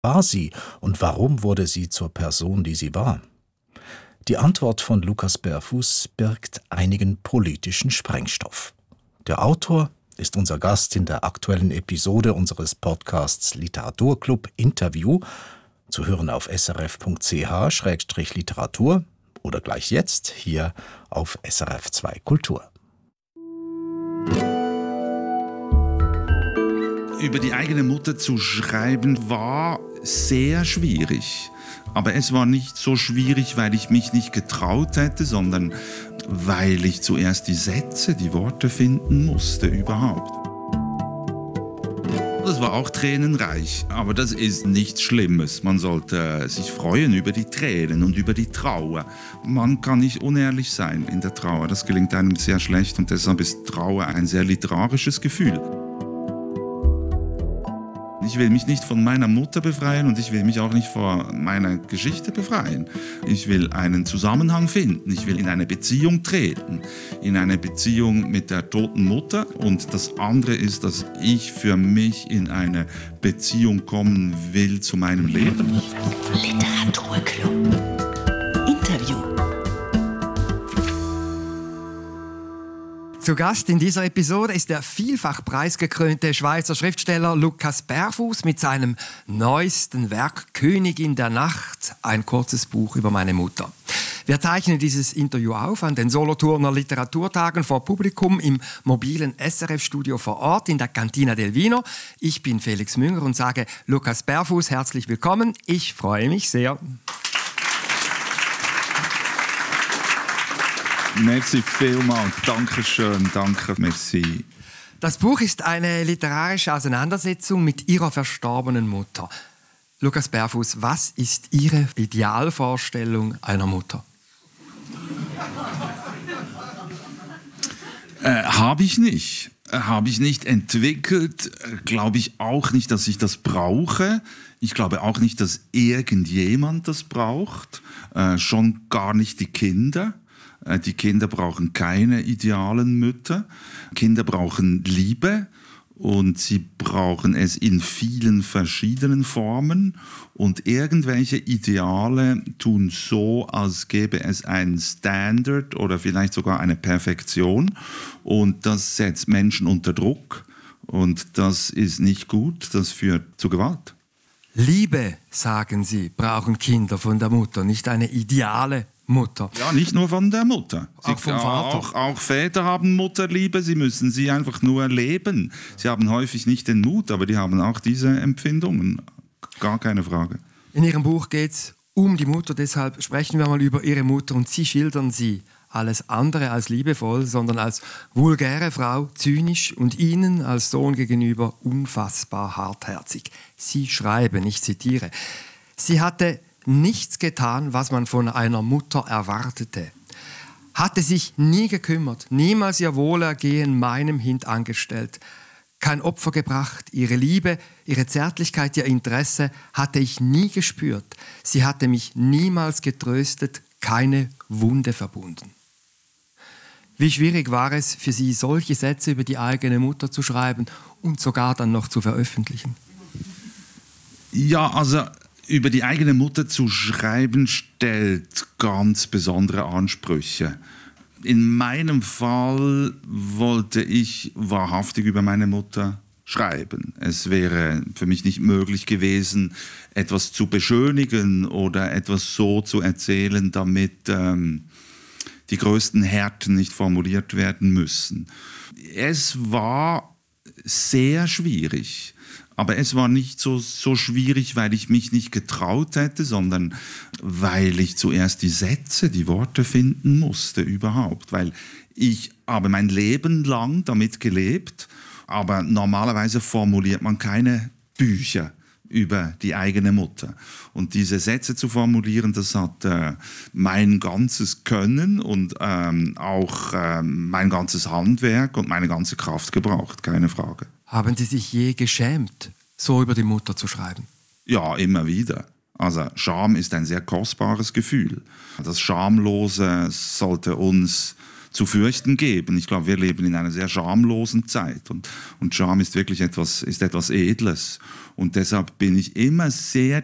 War sie und warum wurde sie zur Person, die sie war? Die Antwort von Lukas Berfuß birgt einigen politischen Sprengstoff. Der Autor ist unser Gast in der aktuellen Episode unseres Podcasts Literaturclub Interview, zu hören auf srf.ch/literatur oder gleich jetzt hier auf SRF 2 Kultur. Über die eigene Mutter zu schreiben war sehr schwierig. Aber es war nicht so schwierig, weil ich mich nicht getraut hätte, sondern weil ich zuerst die Sätze, die Worte finden musste überhaupt. Das war auch tränenreich, aber das ist nichts Schlimmes. Man sollte sich freuen über die Tränen und über die Trauer. Man kann nicht unehrlich sein in der Trauer, das gelingt einem sehr schlecht und deshalb ist Trauer ein sehr literarisches Gefühl. Ich will mich nicht von meiner Mutter befreien und ich will mich auch nicht von meiner Geschichte befreien. Ich will einen Zusammenhang finden. Ich will in eine Beziehung treten. In eine Beziehung mit der toten Mutter. Und das andere ist, dass ich für mich in eine Beziehung kommen will zu meinem Leben. Literaturclub. Interview. Zu Gast in dieser Episode ist der vielfach preisgekrönte Schweizer Schriftsteller Lukas Berfuß mit seinem neuesten Werk Königin der Nacht, ein kurzes Buch über meine Mutter. Wir zeichnen dieses Interview auf an den Solothurner Literaturtagen vor Publikum im mobilen SRF-Studio vor Ort in der Cantina del Vino. Ich bin Felix Münger und sage Lukas Berfuß herzlich willkommen. Ich freue mich sehr. Merci vielmals, danke schön, danke, merci. Das Buch ist eine literarische Auseinandersetzung mit Ihrer verstorbenen Mutter. Lukas Berfuß, was ist Ihre Idealvorstellung einer Mutter? Habe ich nicht. Habe ich nicht entwickelt. Glaube ich auch nicht, dass ich das brauche. Ich glaube auch nicht, dass irgendjemand das braucht. Schon gar nicht die Kinder. Die Kinder brauchen keine idealen Mütter. Kinder brauchen Liebe und sie brauchen es in vielen verschiedenen Formen. Und irgendwelche Ideale tun so, als gäbe es einen Standard oder vielleicht sogar eine Perfektion. Und das setzt Menschen unter Druck. Und das ist nicht gut, das führt zu Gewalt. Liebe, sagen Sie, brauchen Kinder von der Mutter, nicht eine ideale Mutter. Ja, nicht nur von der Mutter. Auch vom Vater. Auch Väter haben Mutterliebe, sie müssen sie einfach nur leben. Sie haben häufig nicht den Mut, aber die haben auch diese Empfindungen. Gar keine Frage. In Ihrem Buch geht es um die Mutter, deshalb sprechen wir mal über Ihre Mutter und Sie schildern sie alles andere als liebevoll, sondern als vulgäre Frau, zynisch und Ihnen als Sohn gegenüber unfassbar hartherzig. Sie schreiben, ich zitiere, sie hatte nichts getan, was man von einer Mutter erwartete. Hatte sich nie gekümmert, niemals ihr Wohlergehen meinem hintangestellt. Kein Opfer gebracht, ihre Liebe, ihre Zärtlichkeit, ihr Interesse hatte ich nie gespürt. Sie hatte mich niemals getröstet, keine Wunde verbunden. Wie schwierig war es für Sie, solche Sätze über die eigene Mutter zu schreiben und sogar dann noch zu veröffentlichen? Ja, also über die eigene Mutter zu schreiben, stellt ganz besondere Ansprüche. In meinem Fall wollte ich wahrhaftig über meine Mutter schreiben. Es wäre für mich nicht möglich gewesen, etwas zu beschönigen oder etwas so zu erzählen, damit die größten Härten nicht formuliert werden müssen. Es war sehr schwierig. Aber es war nicht so schwierig, weil ich mich nicht getraut hätte, sondern weil ich zuerst die Sätze, die Worte finden musste überhaupt. Weil ich habe mein Leben lang damit gelebt, aber normalerweise formuliert man keine Bücher über die eigene Mutter. Und diese Sätze zu formulieren, das hat mein ganzes Können und auch mein ganzes Handwerk und meine ganze Kraft gebraucht, keine Frage. Haben Sie sich je geschämt, so über die Mutter zu schreiben? Ja, immer wieder. Also Scham ist ein sehr kostbares Gefühl. Das Schamlose sollte uns zu fürchten geben. Ich glaube, wir leben in einer sehr schamlosen Zeit und Scham ist wirklich etwas Edles. Und deshalb bin ich immer sehr